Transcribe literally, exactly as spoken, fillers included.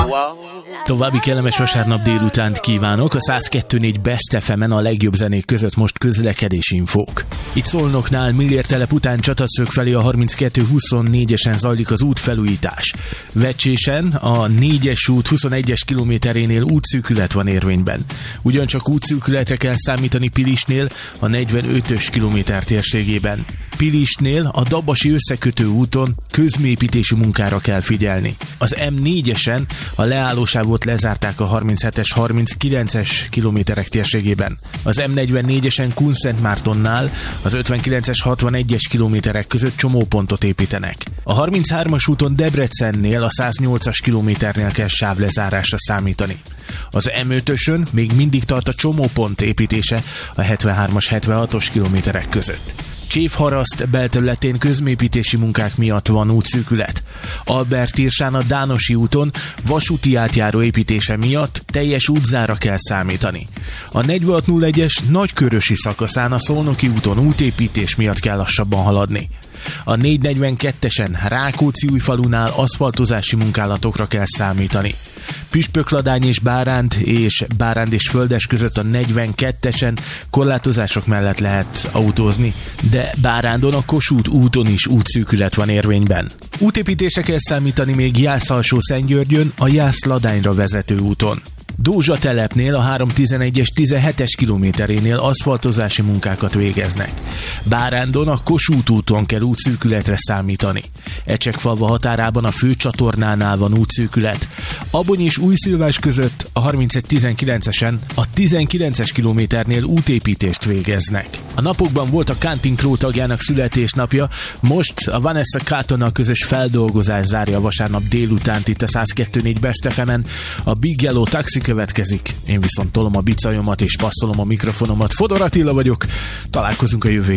További kellemes vasárnap délutánt kívánok. A száz kettő négy Best ef emen a legjobb zenék között most közlekedési infók. Itt Szolnoknál Millér telep után Csataszög felé a harminckettő huszonnégyesen zajlik az útfelújítás. Vecsésen a négyes út huszonegyes kilométerénél útszűkület van érvényben. Ugyancsak útszűkületre kell számítani Pilisnél a negyvenötös kilométer térségében. Pilisnél a Dabasi összekötő úton közműépítési munkára kell figyelni. Az em négyesen a leállósávot lezárták a harminchetes harminckilences kilométerek térségében. Az em negyvennégyesen Kunszentmártonnál az ötvenkilences hatvanegyes kilométerek között csomópontot építenek. A harminchármas úton Debrecennél a száznyolcas kilométernél kell sávlezárásra számítani. Az em ötösön még mindig tart a csomópont építése a hetvenhármas hetvenhatos kilométerek között. Csévharaszt belterületén közműépítési munkák miatt van útszűkület. Albert Irsán a Dánosi úton vasúti átjáró építése miatt teljes útzára kell számítani. A negyvenhat nulla egyes nagykörösi szakaszán a Szolnoki úton útépítés miatt kell lassabban haladni. A négyszáznegyvenkettesen Rákóczi-Újfalunál aszfaltozási munkálatokra kell számítani. Püspökladány és Báránd és Báránd és Földes között a negyvenkettesen korlátozások mellett lehet autózni, de Bárándon a Kossuth úton is útszűkület van érvényben. Útépítésre kell számítani még Jász-Alsó-Szentgyörgyön a Jász-Ladányra vezető úton. Dózsa telepnél a háromszáztizenegyes tizenhetes kilométerénél aszfaltozási munkákat végeznek. Bárándon a Kossuth úton kell útszűkületre számítani. Ecsekfalva határában a főcsatornánál van útszűkület. Abony és Újszilvás között a harmincegy tizenkilencesen a tizenkilences kilométernél útépítést végeznek. A napokban volt a Counting Crow tagjának születésnapja, most a Vanessa Carltonnal közös feldolgozás zárja a vasárnap délutánt itt a száz kettő négy Best ef emen. A Big Yellow Taxi következik, én viszont tolom a bicajomat és passzolom a mikrofonomat. Fodor Attila vagyok, találkozunk a jövő